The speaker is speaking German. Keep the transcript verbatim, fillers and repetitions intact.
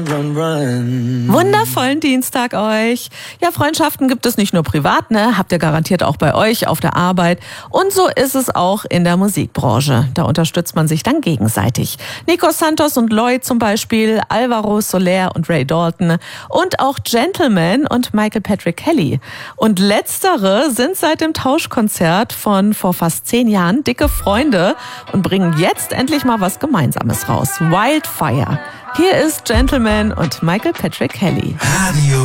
Run, run. Wundervollen Dienstag euch. Ja, Freundschaften gibt es nicht nur privat, ne? Habt ihr garantiert auch bei euch auf der Arbeit. Und so ist es auch in der Musikbranche. Da unterstützt man sich dann gegenseitig. Nico Santos und Lloyd zum Beispiel, Alvaro Soler und Ray Dalton und auch Gentleman und Michael Patrick Kelly. Und letztere sind seit dem Tauschkonzert von vor fast zehn Jahren dicke Freunde und bringen jetzt endlich mal was Gemeinsames raus. Wildfire. Hier ist Gentleman und Michael Patrick Kelly. Radio